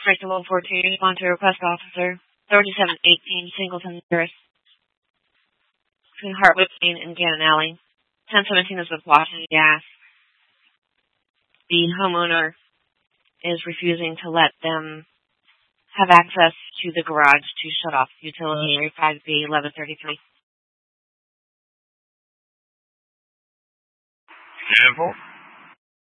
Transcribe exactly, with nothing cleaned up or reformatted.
Breaker one four two, respond to request officer thirty-seven eighteen Singleton Terrace between Hartwood Lane and Gannon Alley. ten seventeen is with Washington Gas. The homeowner is refusing to let them have access to the garage to shut off utility area five B eleven thirty-three. Careful.